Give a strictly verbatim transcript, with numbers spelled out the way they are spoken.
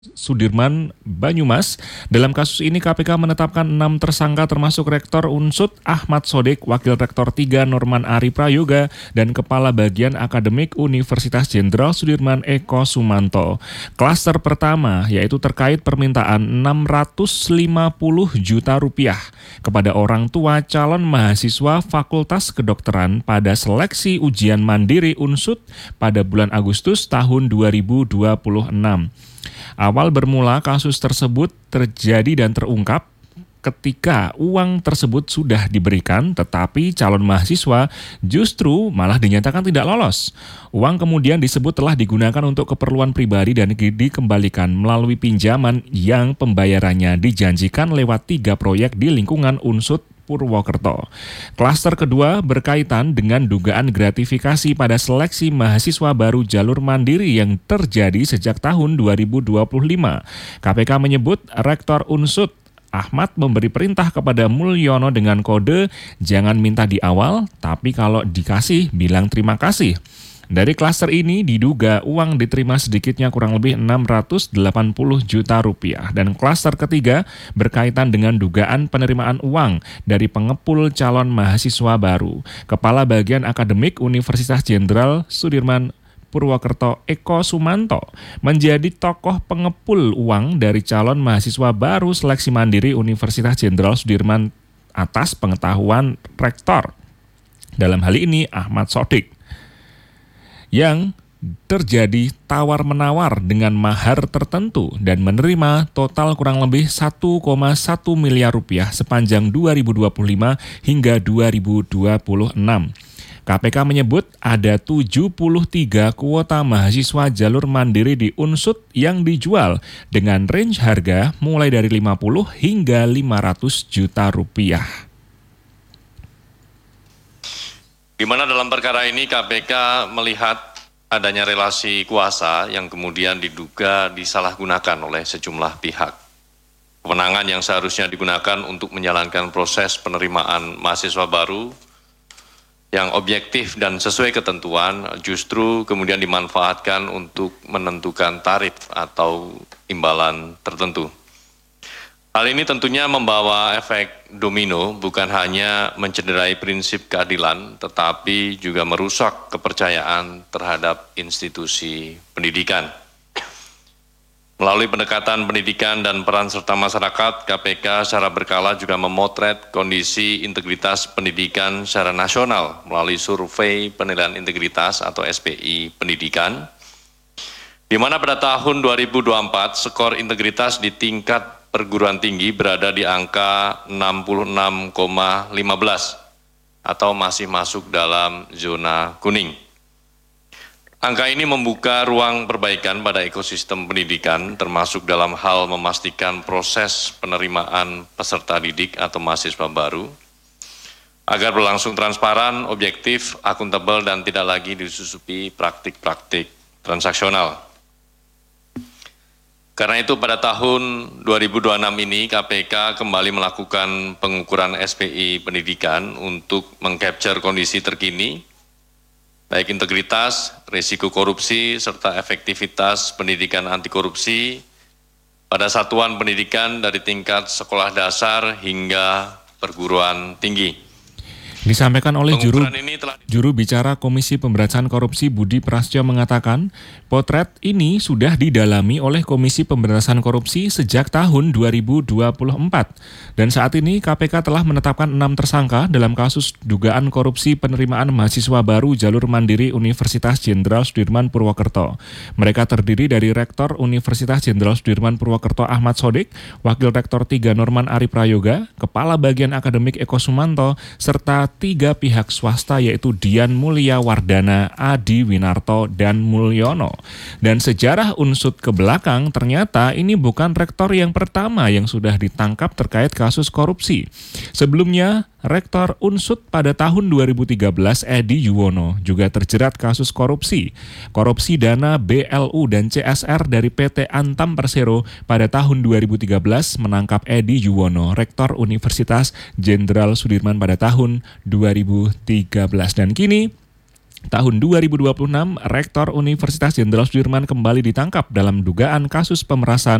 Sudirman, Banyumas. Dalam kasus ini K P K menetapkan enam tersangka termasuk Rektor Unsud Ahmad Sodik, Wakil Rektor tiga Norman Ari Prayoga, dan Kepala Bagian Akademik Universitas Jenderal Sudirman Eko Sumanto. Klaster pertama yaitu terkait permintaan enam ratus lima puluh juta rupiah kepada orang tua calon mahasiswa Fakultas Kedokteran pada seleksi ujian mandiri Unsud pada bulan Agustus tahun dua ribu dua puluh enam. Awal bermula kasus tersebut terjadi dan terungkap ketika uang tersebut sudah diberikan, tetapi calon mahasiswa justru malah dinyatakan tidak lolos. Uang kemudian disebut telah digunakan untuk keperluan pribadi dan dikembalikan melalui pinjaman yang pembayarannya dijanjikan lewat tiga proyek di lingkungan Unsud Purwokerto. Klaster kedua berkaitan dengan dugaan gratifikasi pada seleksi mahasiswa baru jalur mandiri yang terjadi sejak tahun dua ribu dua puluh lima. K P K menyebut Rektor Unsud Ahmad memberi perintah kepada Mulyono dengan kode jangan minta di awal, tapi kalau dikasih bilang terima kasih. Dari klaster ini diduga uang diterima sedikitnya kurang lebih enam ratus delapan puluh juta rupiah. Dan klaster ketiga berkaitan dengan dugaan penerimaan uang dari pengepul calon mahasiswa baru. Kepala Bagian Akademik Universitas Jenderal Sudirman Purwokerto Eko Sumanto menjadi tokoh pengepul uang dari calon mahasiswa baru seleksi mandiri Universitas Jenderal Sudirman atas pengetahuan rektor. Dalam hal ini Ahmad Sodik, yang terjadi tawar-menawar dengan mahar tertentu dan menerima total kurang lebih satu koma satu miliar rupiah sepanjang dua ribu dua puluh lima hingga dua ribu dua puluh enam. K P K menyebut ada tujuh puluh tiga kuota mahasiswa jalur mandiri di Unsud yang dijual dengan range harga mulai dari lima puluh hingga lima ratus juta rupiah. Di mana dalam perkara ini K P K melihat adanya relasi kuasa yang kemudian diduga disalahgunakan oleh sejumlah pihak. Kewenangan yang seharusnya digunakan untuk menjalankan proses penerimaan mahasiswa baru yang objektif dan sesuai ketentuan justru kemudian dimanfaatkan untuk menentukan tarif atau imbalan tertentu. Hal ini tentunya membawa efek domino, bukan hanya mencederai prinsip keadilan, tetapi juga merusak kepercayaan terhadap institusi pendidikan. Melalui pendekatan pendidikan dan peran serta masyarakat, K P K secara berkala juga memotret kondisi integritas pendidikan secara nasional melalui survei penilaian integritas atau S P I pendidikan, di mana pada tahun dua ribu dua puluh empat skor integritas di tingkat perguruan tinggi berada di angka enam puluh enam koma lima belas atau masih masuk dalam zona kuning. Angka ini membuka ruang perbaikan pada ekosistem pendidikan termasuk dalam hal memastikan proses penerimaan peserta didik atau mahasiswa baru agar berlangsung transparan, objektif, akuntabel dan tidak lagi disusupi praktik-praktik transaksional. Karena itu pada tahun dua ribu dua puluh enam ini K P K kembali melakukan pengukuran S P I pendidikan untuk mengcapture kondisi terkini, baik integritas, risiko korupsi, serta efektivitas pendidikan anti korupsi pada satuan pendidikan dari tingkat sekolah dasar hingga perguruan tinggi. Disampaikan oleh juru, telah... juru bicara Komisi Pemberantasan Korupsi Budi Prasetyo mengatakan, potret ini sudah didalami oleh Komisi Pemberantasan Korupsi sejak tahun dua ribu dua puluh empat. Dan saat ini K P K telah menetapkan enam tersangka dalam kasus dugaan korupsi penerimaan mahasiswa baru jalur mandiri Universitas Jenderal Sudirman Purwokerto. Mereka terdiri dari Rektor Universitas Jenderal Sudirman Purwokerto Ahmad Sodik, Wakil Rektor tiga Norman Ari Prayoga, Kepala Bagian Akademik Eko Sumanto, serta tiga pihak swasta yaitu Dian Mulia Wardana, Adi Winarto, dan Mulyono. Dan sejarah Unsud ke belakang ternyata ini bukan rektor yang pertama yang sudah ditangkap terkait kasus korupsi. Sebelumnya, Rektor Unsud pada tahun dua ribu tiga belas Edi Yuwono juga terjerat kasus korupsi. Korupsi dana B L U dan C S R dari P T Antam Persero pada tahun dua ribu tiga belas menangkap Edi Yuwono, Rektor Universitas Jenderal Sudirman pada tahun dua ribu tiga belas. Dan kini Tahun dua ribu dua puluh enam, Rektor Universitas Jenderal Sudirman kembali ditangkap dalam dugaan kasus pemerasan